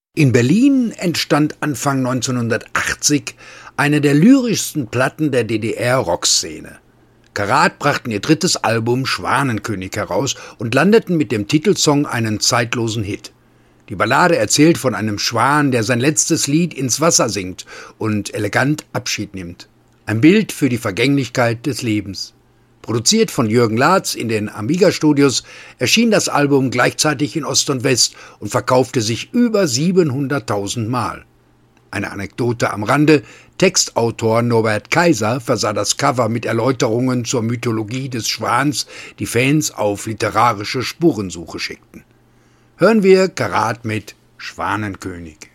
In Berlin entstand Anfang 1980 eine der lyrischsten Platten der DDR-Rockszene. Karat brachten ihr drittes Album Schwanenkönig heraus und landeten mit dem Titelsong einen zeitlosen Hit. Die Ballade erzählt von einem Schwan, der sein letztes Lied ins Wasser singt und elegant Abschied nimmt. Ein Bild für die Vergänglichkeit des Lebens. Produziert von Jürgen Latz in den Amiga-Studios, erschien das Album gleichzeitig in Ost und West und verkaufte sich über 700.000 Mal. Eine Anekdote am Rande: Textautor Norbert Kaiser versah das Cover mit Erläuterungen zur Mythologie des Schwans, die Fans auf literarische Spurensuche schickten. Hören wir Karat mit Schwanenkönig.